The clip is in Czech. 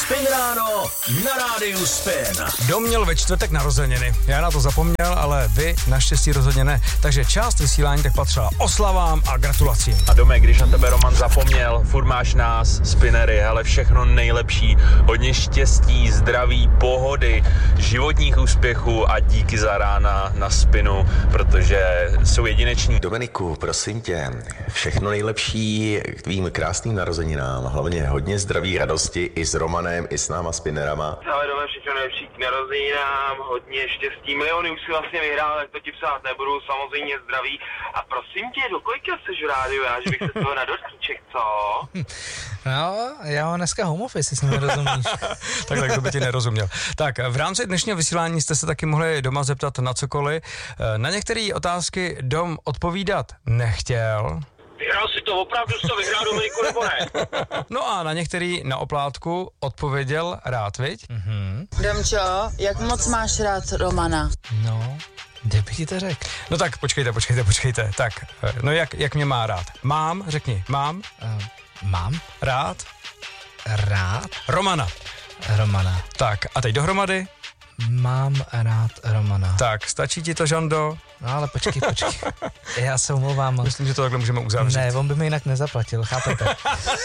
Spin ráno na rádiu Spin. Dom měl ve čtvrtek narozeniny. Já na to zapomněl, ale vy naštěstí rozhodně ne. Takže část vysílání tak patřila oslavám a gratulacím. A Domek, když na tebe Roman zapomněl, furt máš nás, spinery, hele, všechno nejlepší, hodně štěstí, zdraví, pohody, životních úspěchů a díky za rána na Spinu, protože jsou jedineční. Dominiku, prosím tě, všechno nejlepší k tvým krásným narozeninám, hlavně hodně zdraví, radosti i s Romanem, i s náma spinerama. Ale Dome, všechno nejlepší k narozeninám, hodně štěstí, miliony už si vlastně vyhrál, tak to ti psát nebudu, samozřejmě zdraví. A prosím tě, do kolika seš v rádiu, já, že bych se toho na dortíček, co? No, já mám dneska home office, jestli mi rozumíš. tak to by ti nerozuměl. Tak, v rámci dnešního vysílání jste se taky mohli doma zeptat na cokoliv. Na některé otázky Dom odpovídat nechtěl. Vyhrál si to, opravdu jsi to vyhrál, Dominiku, nebo ne? No a na některý na oplátku odpověděl rád, viď? Domčo, jak moc máš rád Romana? No, kde bych ti to řekl? No tak, počkejte. Tak, no jak mě má rád? Mám, řekni, mám? Mám Rád? Romana. Tak, a teď dohromady? Mám rád Romana. Tak, stačí ti to, Žando? No ale počkej. Já se omlouvám. Myslím, že to takhle můžeme uzavřít. Ne, on by mi jinak nezaplatil, chápete?